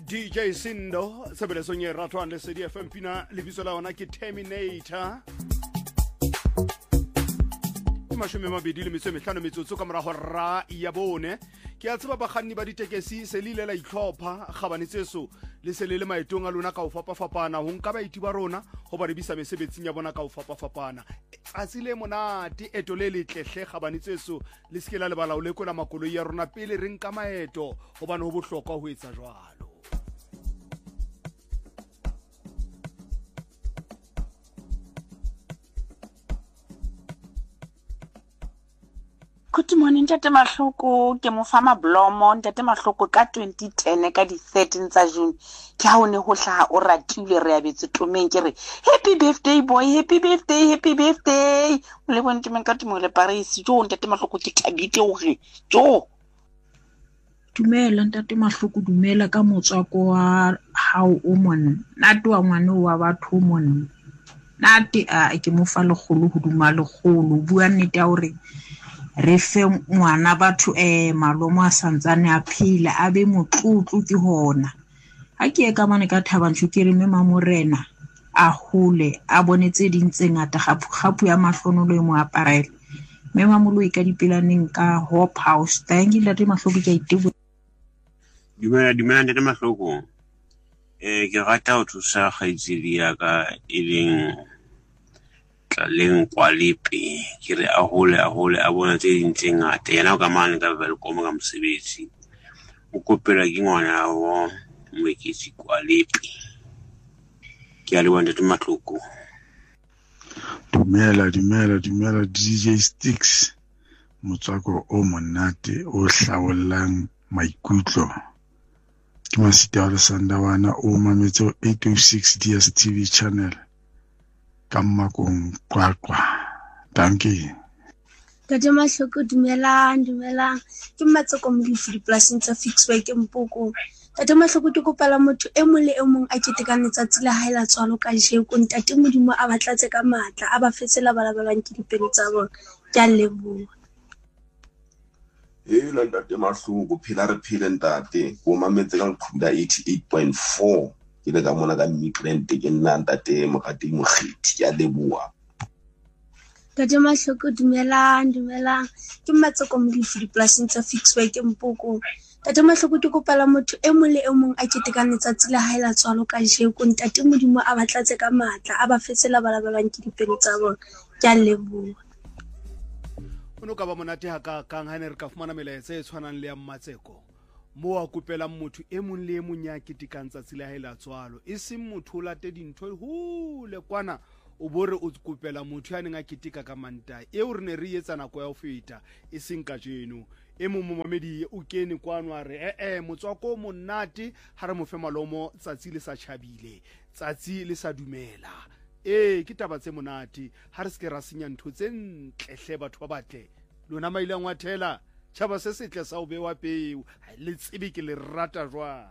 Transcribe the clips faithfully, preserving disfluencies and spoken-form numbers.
D J Sindo sebeleso nye ratwan le C D F M pina lebiso la ona ke Terminator mashome mabedi le metso mehlano metsotso ka mora hora ya bone ke a tseba bakganni ba ditekesi se lile la itlhopha kgabanetseso le se le le maetong a lona ka o fapa fapana ho nka baiti ba rona ho ba re bisa mesebetsing ya bona ka o fapa fapana tsatsi le monate eto le letlehle kgabanetseso le skela le bala o le kola makoloi ya rona pele re nka maeto ho bana ho bohlokwa ho etsa jwalo. Good morning, Ntate Mahloko. Ke mo fa mablomo Ntate Mahloko ka twenty ten ka di thirteen tsa June. Ke ha o ne ho hlaha o ratile re abetse tumeng ke re happy birthday boy, happy birthday, happy birthday. O le bone tumeng ka tumo le Paris. Jo Ntate Mahloko ke thabite hore jo dumela Ntate Mahloko, dumela ka motswako wa hao o monna nate wa ngwane wa batho monna nate a ke mo fa le kholo ho duma le kholo bua nnete ya hore re fe ngwana batho eh malomo a santsane a phila a be motlotlo ke hona ha ke ka mane ka thabantsho ke re me mamorena a hole a bonetse dintse ngata gapu gapu ya mahlono le mo aparele me mamolo ka dipelaneng ka Hope House thank you Ntate Mahloko ke itebo dumela dumela Ntate Mahloko eh ke rata ho thusa khaitsedi ya ka ileng tlaleng kwalipi ke re a hole a hole a bona tse dintse ngata yena ka mane ka welcome ka mosebetsi o kopela ke ngwana wa mwekisi kwalipi ke a le wanda Ntate Mahloko. Dumela dumela dumela D J Sticks motswako o monate o hlawollang maikutlo ke masita wa Sandawana o mametse eight oh six D S T V channel Kamakong kwakwa. Thank you. Ntate Mahloko dumelang dumelang ke matsoko mo di plasing tsa Fixway ke Mpoko. Ntate Mahloko ke kopela motho e mong le e mong a ketekana letsatsi la hae la tswalo ka jeko Ntate Modimo a batlatse ka matla a ba fetsela balabalwang ke dipelo tsa bona ke a leboha. Eh la Ntate Mahloko phela re phele ntate o mametse ka nqhula eighty-eight point four ke le ka mona ka migrant ke nna Ntate Mogati Mogiti ke a leboha. Ntate Mahloko dumelang dumelang ke matsoko mo di plasing tsa Fixway ke Mpoko. Ntate Mahloko ke kopela motho e mong le e mong a ketekana letsatsi la hae la tswalo ka jeko Ntate Modimo a batlatse ka matla a ba fetsela balabalwang ke dipelo tsa bona ke a leboha. Ono ka ba monate ha ka kang ha ne re ka fumana melaetsa e tshwanang le ya Mmatseko mo a kopela motho e mong le e mong ya ketekantsa tsela hae la tswalo e seng motho o late dintho hu le kwana o bore o kopela motho ya neng a keteka ka manta e o re ne re etsa nako ya ho feta e seng ka jeno e mo momamedi o kene kwanwa re eh eh motswako monate ha re mo fe malomo tsatsi le sa chabile tsatsi le sa dumela eh ke taba tse monate ha re se ke ra senya ntho tse ntlehle batho ba batle lona maileng wa thela chaba se setle sa o be wa peu le tsebe ke le rata jwa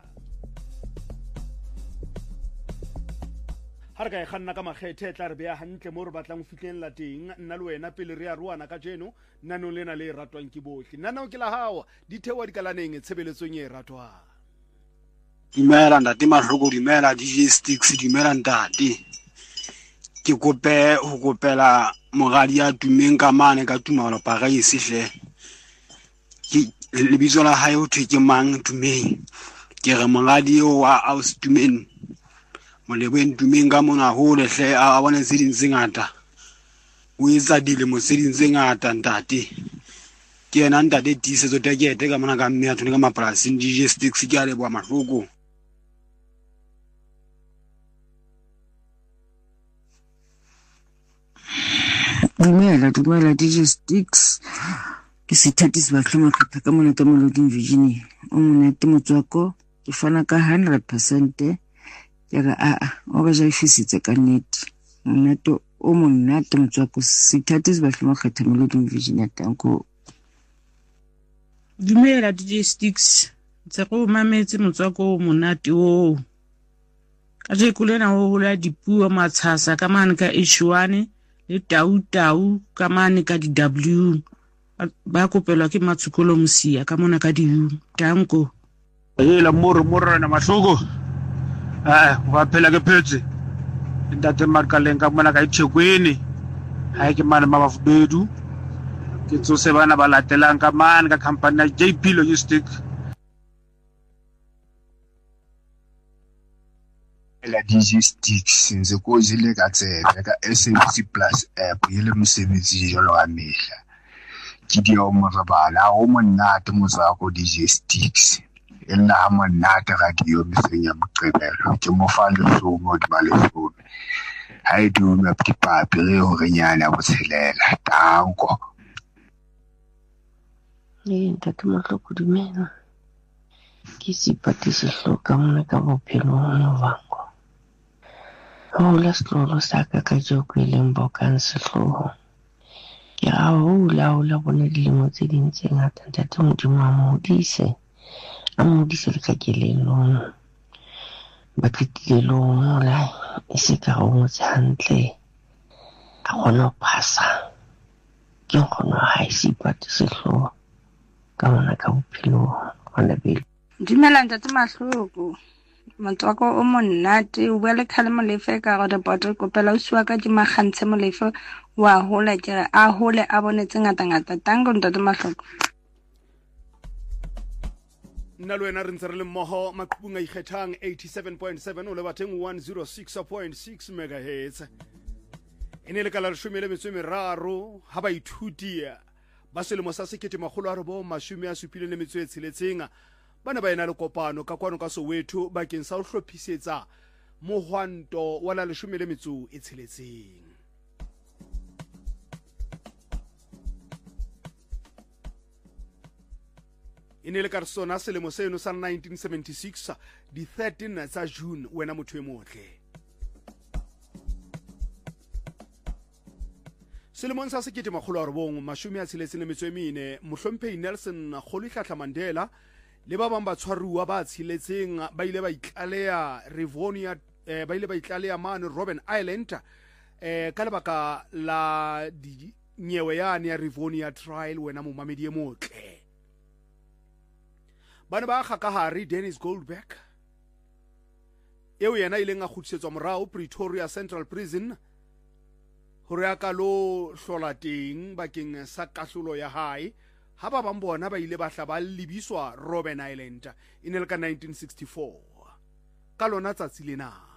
ha re ka e kganna ka makgethe tla re beya hantle mo re batlang fitleng la teng nna le wena pele re ya ruana ka jeno nano lena le ratwang ke bohle nana o ke la hawa di thewa di kalaneng tshebeletsong e ratwa. Dumela Ntate Mahloko dumela D J Sticks dumela ntate ke kope ho kopela mogadi ya tumeng ka mane ka tumalo Paris hle ke lebitso la hae ho thwe ke mang tumeng ke re mogadi o wa Austumeng mo lebeng tumeng ka mona ho le hle a bona se ding tse ngata o etsa dile mo se ding tse ngata ntate ke yena ntate tisetso tekete ka mona ka mme a thone ka mapolasing D J Sticks ke a leboha Mahloko. dumela dumela D J Sticks ke sithathi sibahloma khapha ka mona ka Melody Virginia o monate motswako ke fana ka one hundred percent ya ga a o ba ja ifisitse ka nnete monate o monate motswako sithathi sibahloma khatha Melody Virginia tanko. Dumela D J Sticks tse go mametse motswako o monate o ka je kulena o hula dipuo matshasa ka mane ka H one le tau tau ka mane ka di W ba kopelwa ke Matsukolo Mosia ka mona ka di tanko. yela moro moro na mahloko eh wa phela ke phetse ntate makaleng ka mona ka ithekwini ha ke mana mabafubedu ke tsose bana ba latelang ka mane ka company ya J P Logistics la D J Sticks nze ko jile ka tsebe ka S A B C Plus app yele mosebetsi jalo ga mehla ke di o mo bana o monate motsa ko D J Sticks ella ha monate radio mesenya moqebelo ke mo fa le hlomo di ba le hlomo ha e du me ptipapi re ho renyana botshelela tanko le ntate mahloko dumela ke sipati se hloka mona ka bophelo no bango ho la stlolo sa ka ka joko ileng bokan sehloho ke a ho la ho la bona dilemo tse ding tse ngata ntate modimo a modise a modise le ka kelelong ba ketilelong la e se ka ho motse hantle a kgona ho pasa ke kgona ha sipati se hloho ka mona ka bophelo hona bele dumela ntate mahloko motswako o monate o bua le khale molefe ka go deport kopela o swa ka di magantshe molefe wa hola ke a hole a bonetse ngata ngata tango ntate mahloko nna le wena re ntse re le mmogo maqhubung a ikgethang eighty-seven point seven o le bateng one oh six point six megahertz e ne le ka la leshome le metso e meraro ha ba ithuti ba selemo sa sekete magolo a robo mashome a supile le metso e tsheletseng bana ba ena le kopano ka kwano ka Soweto bakeng sa ho hlophisetsa mohwanto wa la leshome le metso e tsheletseng. e ne le ka sona selemo seno sa nineteen seventy-six di thirteen tsa June wena motho e motle. selemong sa sekete magolo a robong mashome a tsheletseng le metso e mene mohlomphehi Nelson Rolihlahla Mandela le ba bang ba tshwaruwa ba tshiletseng ba ile ba itlaleya Rivonia eh, ba ile ba itlaleya mane Robben Island eh ka lebaka la di nyewe yane ya Rivonia trial wena mo mamedi e motle. Bana ba gakahari Dennis Goldberg eo yena ile nga khutsetswa morao Pretoria Central Prison hore a ka lo hlola teng bakeng sa kahlolo ya hae ha ba bang bona ba ile ba hla ba lebiswa Robben Island in el ka nineteen sixty-four ka lona tsatsi lena.